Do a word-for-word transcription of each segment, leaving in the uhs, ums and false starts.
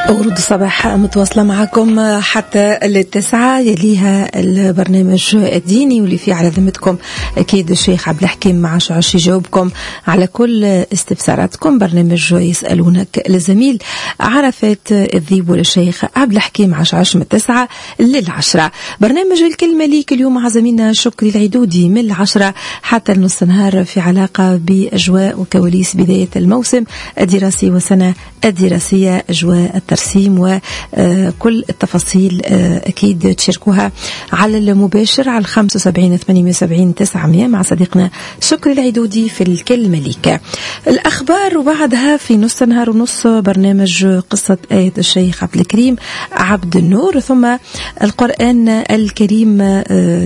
ورود الصباح متواصلة معكم حتى التسعة، يليها البرنامج الديني واللي فيه على ذمتكم أكيد الشيخ عبد الحكيم معشعش يجاوبكم على كل استفساراتكم. برنامج يسألونك للزميل عرفات الذيب والشيخ عبد الحكيم معشعش من التسعة للعشرة. برنامج الكلمة ليك اليوم مع زميلنا شكري العيدودي من العشرة حتى النص نهار في علاقة بأجواء وكواليس بداية الموسم الدراسي والسنة الدراسية، أجواء الترسيم وكل التفاصيل أكيد تشاركوها على المباشر على خمسة وسبعين ثمانمائة وسبعين تسعمائة مع صديقنا شكري العيدودي في الكلمة ليك. الأخبار وبعدها في نص نهار ونص برنامج قصة آية الشيخ عبد الكريم عبد النور، ثم القرآن الكريم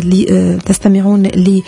تستمعون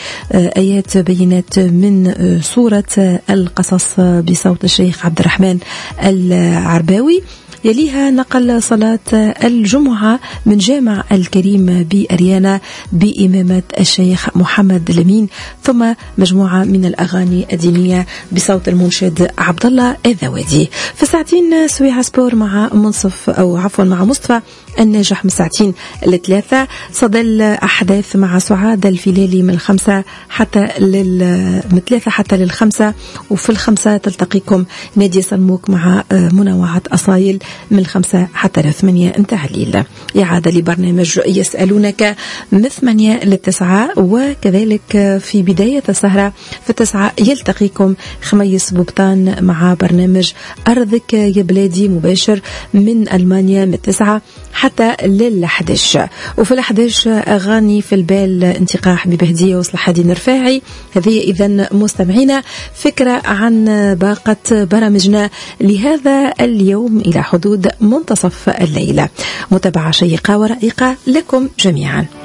لآيات بينات من سورة القصص بصوت الشيخ عبد الرحمن العرباوي. يليها نقل صلاة الجمعة من جامع الكريم بأريانا بإمامة الشيخ محمد الأمين، ثم مجموعة من الأغاني الدينية بصوت المنشد عبد الله الذوادي. في ساعتين سويعة سبور مع منصف أو عفوا مع مصطفى الناجح من ساعتين الثلاثة. صدى الأحداث مع سعاد الفلالي من الخمسة حتى لل من ثلاثة حتى للخمسة، وفي الخمسة تلتقيكم نادية سلموك مع منوعة أصايل من الخمسة حتى لثمانية انتهى الليل. إعادة لبرنامج يسألونك من ثمانية للتسعة، وكذلك في بداية السهرة في التسعة يلتقيكم خميس بوبطان مع برنامج أرضك يا بلادي مباشر من ألمانيا من التسعة حتى للحدش. وفي الحدش أغاني في البال انتقاح ببهدية وصلاح الدين رفاعي. هذه إذن مستمعينا فكرة عن باقة برامجنا لهذا اليوم إلى حدود منتصف الليلة. متابعة شيقة ورائقة لكم جميعا.